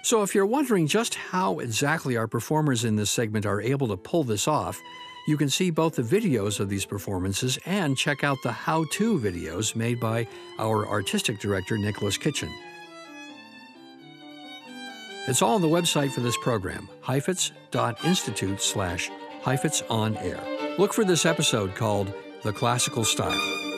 So if you're wondering just how exactly our performers in this segment are able to pull this off, you can see both the videos of these performances and check out the how-to videos made by our artistic director, Nicholas Kitchen. It's all on the website for this program, heifetz.institute/HeifetzOnAir. Look for this episode called The Classical Style.